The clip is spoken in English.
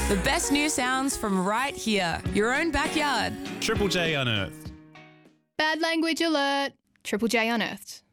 The best new sounds from right here, your own backyard. Triple J Unearthed. Bad language alert. Triple J Unearthed.